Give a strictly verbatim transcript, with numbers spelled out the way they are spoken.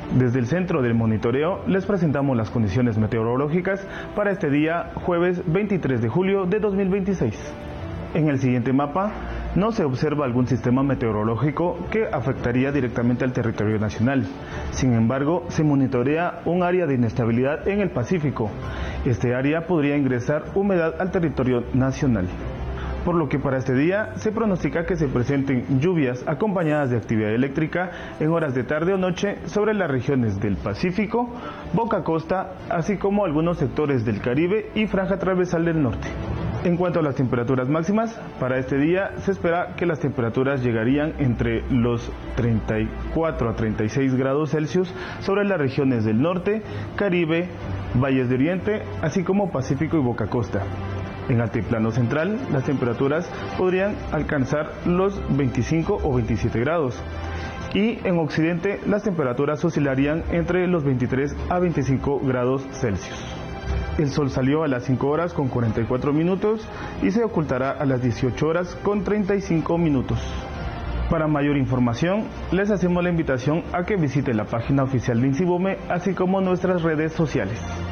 Desde el Centro del Monitoreo les presentamos las condiciones meteorológicas para este día jueves veintitrés de julio de dos mil veintiséis. En el siguiente mapa no se observa algún sistema meteorológico que afectaría directamente al territorio nacional. Sin embargo, se monitorea un área de inestabilidad en el Pacífico. Este área podría ingresar humedad al territorio nacional, por lo que para este día se pronostica que se presenten lluvias acompañadas de actividad eléctrica en horas de tarde o noche sobre las regiones del Pacífico, Boca Costa, así como algunos sectores del Caribe y franja transversal del norte. En cuanto a las temperaturas máximas, para este día se espera que las temperaturas llegarían entre los treinta y cuatro a treinta y seis grados Celsius sobre las regiones del norte, Caribe, Valles de Oriente, así como Pacífico y Boca Costa. En altiplano central, las temperaturas podrían alcanzar los veinticinco o veintisiete grados. Y en occidente, las temperaturas oscilarían entre los veintitrés a veinticinco grados Celsius. El sol salió a las cinco horas con cuarenta y cuatro minutos y se ocultará a las dieciocho horas con treinta y cinco minutos. Para mayor información, les hacemos la invitación a que visite la página oficial de INSIBOME, así como nuestras redes sociales.